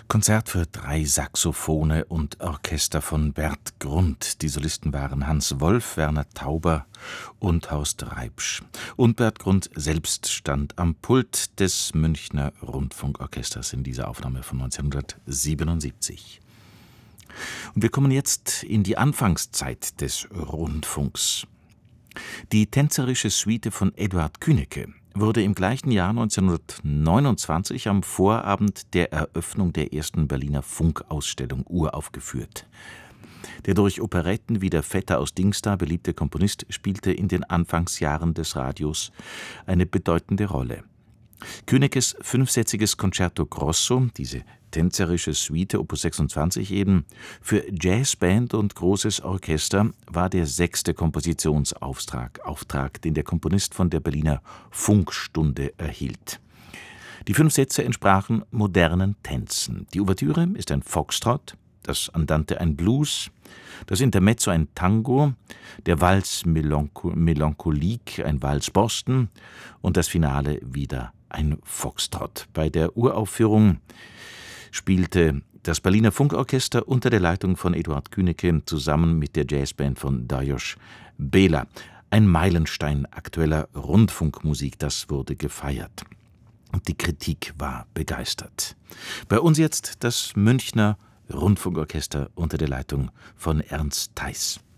Konzert für 3 Saxophone und Orchester von Bert Grund. Die Solisten waren Hans Wolf, Werner Tauber und Horst Reipsch. Und Bert Grund selbst stand am Pult des Münchner Rundfunkorchesters in dieser Aufnahme von 1977. Und wir kommen jetzt in die Anfangszeit des Rundfunks. Die tänzerische Suite von Eduard Künneke wurde im gleichen Jahr 1929 am Vorabend der Eröffnung der ersten Berliner Funkausstellung uraufgeführt. Der durch Operetten wie der Vetter aus Dingsda beliebte Komponist spielte in den Anfangsjahren des Radios eine bedeutende Rolle. Künnekes fünfsätziges Concerto Grosso, diese tänzerische Suite Opus 26 eben, für Jazzband und großes Orchester war der 6. Kompositionsauftrag, den der Komponist von der Berliner Funkstunde erhielt. Die 5 Sätze entsprachen modernen Tänzen. Die Ouvertüre ist ein Foxtrott, das Andante ein Blues, das Intermezzo ein Tango, der Walz Melancholique ein Walz Boston und das Finale wieder ein Foxtrott. Bei der Uraufführung spielte das Berliner Funkorchester unter der Leitung von Eduard Künneke zusammen mit der Jazzband von Lajos Béla. Ein Meilenstein aktueller Rundfunkmusik, das wurde gefeiert. Und die Kritik war begeistert. Bei uns jetzt das Münchner Rundfunkorchester unter der Leitung von Ernst Theis.